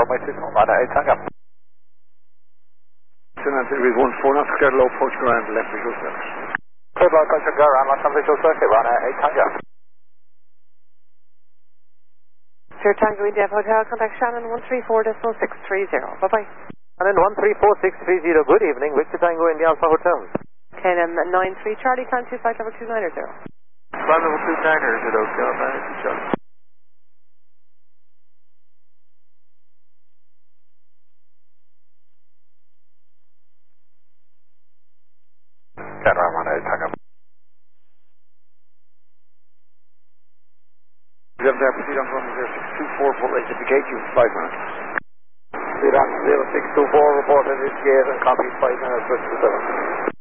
runway 20, runway 8 Tango. With 1-4 knots, clear low approach around left visual circuit. Clear low approach and go around left on visual circuit, runway 8 Tango. Sure, Tango India Hotel, contact Shannon 134.630. Bye-bye. Shannon 134.630, good evening, Victor Tango India Alpha Hotel. KLM 93, Charlie, time 25 level 290. Flight level 290, okay, Charlie. Get around runway 8 Tango. You have there, proceed on runway 0624, full exit the gate, you 5 minutes. Proceed on 0624, report in this gate and copy 5 minutes, 57.